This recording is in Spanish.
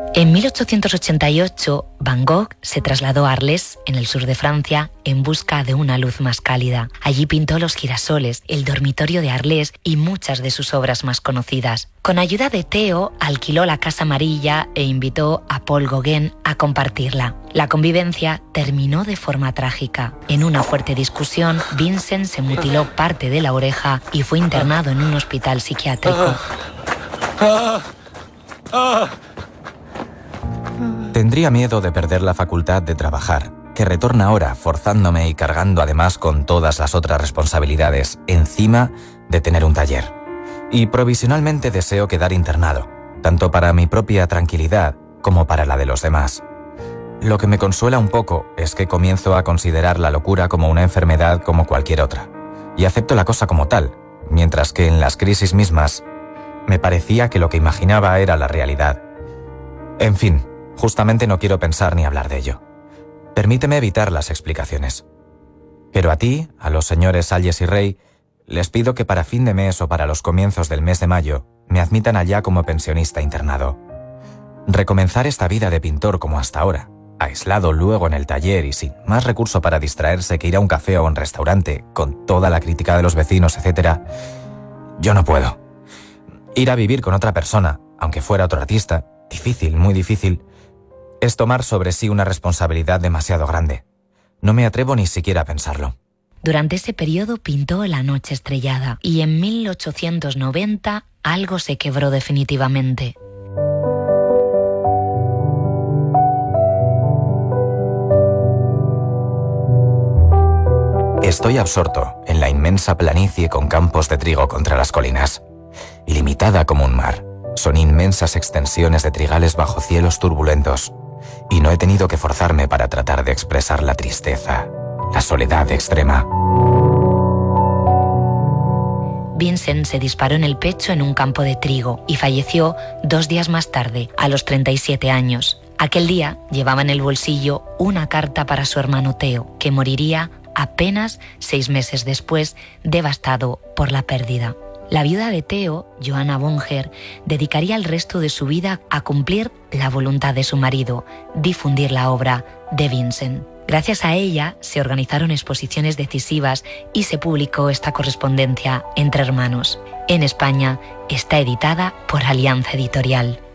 En 1888, Van Gogh se trasladó a Arles, en el sur de Francia, en busca de una luz más cálida. Allí pintó los girasoles, el dormitorio de Arles y muchas de sus obras más conocidas. Con ayuda de Theo, alquiló la Casa Amarilla e invitó a Paul Gauguin a compartirla. La convivencia terminó de forma trágica. En una fuerte discusión, Vincent se mutiló parte de la oreja y fue internado en un hospital psiquiátrico. Tendría miedo de perder la facultad de trabajar, que retorna ahora forzándome y cargando además con todas las otras responsabilidades, encima de tener un taller. Y provisionalmente deseo quedar internado, tanto para mi propia tranquilidad como para la de los demás. Lo que me consuela un poco es que comienzo a considerar la locura como una enfermedad como cualquier otra, y acepto la cosa como tal, mientras que en las crisis mismas me parecía que lo que imaginaba era la realidad. En fin, justamente no quiero pensar ni hablar de ello. Permíteme evitar las explicaciones. Pero a ti, a los señores Salles y Rey, les pido que para fin de mes o para los comienzos del mes de mayo me admitan allá como pensionista internado. Recomenzar esta vida de pintor como hasta ahora, aislado luego en el taller y sin más recurso para distraerse que ir a un café o un restaurante, con toda la crítica de los vecinos, etc. Yo no puedo. Ir a vivir con otra persona, aunque fuera otro artista, difícil, muy difícil, es tomar sobre sí una responsabilidad demasiado grande. No me atrevo ni siquiera a pensarlo. Durante ese periodo pintó La Noche Estrellada y en 1890 algo se quebró definitivamente. Estoy absorto en la inmensa planicie con campos de trigo contra las colinas. Ilimitada como un mar, son inmensas extensiones de trigales bajo cielos turbulentos, y no he tenido que forzarme para tratar de expresar la tristeza, la soledad extrema. Vincent se disparó en el pecho en un campo de trigo y falleció 2 días más tarde, a los 37 años. Aquel día llevaba en el bolsillo una carta para su hermano Theo, que moriría apenas 6 meses después, devastado por la pérdida. La viuda de Theo, Johanna Bonger, dedicaría el resto de su vida a cumplir la voluntad de su marido, difundir la obra de Vincent. Gracias a ella se organizaron exposiciones decisivas y se publicó esta correspondencia entre hermanos. En España está editada por Alianza Editorial.